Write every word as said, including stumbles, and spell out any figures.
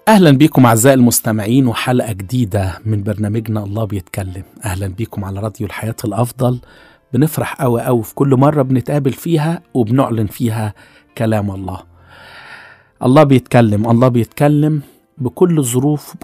أهلا بكم أعزائي المستمعين وحلقة جديدة من برنامجنا الله بيتكلم. أهلا بكم على راديو الحياة الأفضل. بنفرح أوي أوي في كل مرة بنتقابل فيها وبنعلن فيها كلام الله. الله بيتكلم، الله بيتكلم بكل الظروف